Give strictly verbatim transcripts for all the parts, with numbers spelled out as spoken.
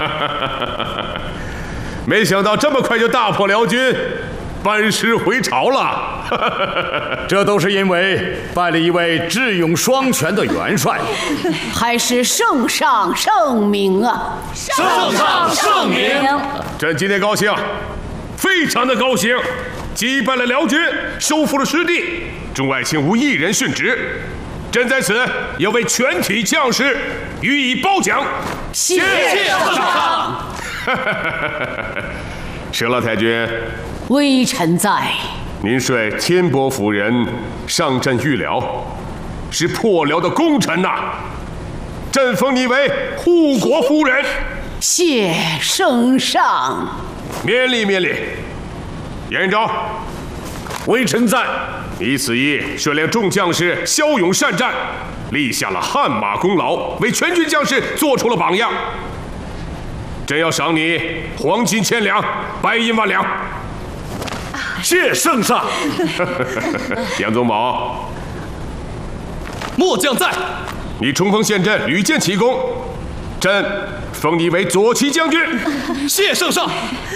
没想到这么快就大破辽军，班师回朝了。 这都是因为拜了一位智勇双全的元帅， 还是圣上圣明啊！ 圣上圣明。 朕今天高兴，非常的高兴，击败了辽军，收复了失地，众爱卿无一人殉职。朕在此要为全体将士予以褒奖。 谢谢圣上。 佘老太君， 微臣在。 您率天波夫人上阵御辽，是破辽的功臣呐、啊。朕封你为护国夫人。 谢圣上。 免礼免礼。严昭， 微臣在。 你此役率领众将士骁勇善战，立下了汗马功劳，为全军将士做出了榜样。朕要赏你黄金千两，白银万两。 谢圣上。 杨宗保， 末将在。 你冲锋陷阵，屡建奇功，朕封你为左骑将军。 谢圣上。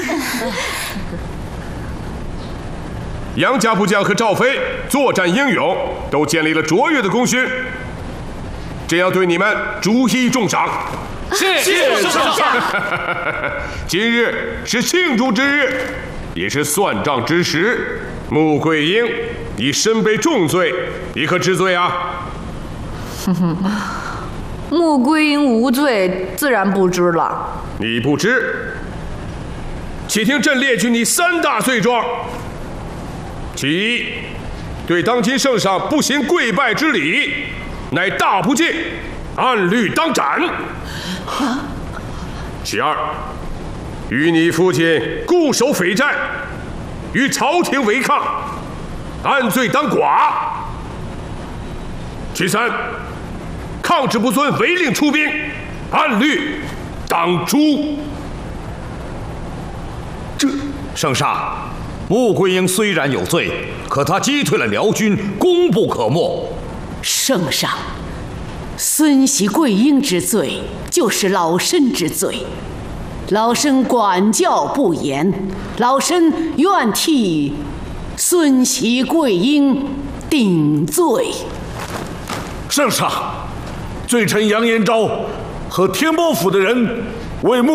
杨家部将和赵飞作战英勇，都建立了卓越的功勋。朕要对你们逐一重赏。 谢谢圣上。 今日是庆祝之日，也是算账之时。穆桂英，你身背重罪，你可知罪啊？ 哼哼，穆桂英无罪，自然不知了。 你不知？且听朕列举你三大罪状。其一，对当今圣上不行跪拜之礼，乃大不敬，按律当斩。其二，与你父亲固守匪寨，与朝廷违抗，按罪当剐。其三，抗旨不遵，违令出兵，按律当诛。 这圣上。穆桂英虽然有罪，可他击退了辽军，功不可没。 圣上，孙喜桂英之罪就是老身之罪，老身管教不严，老身愿替孙喜桂英顶罪。 圣上，罪臣杨延昭和天波府的人为穆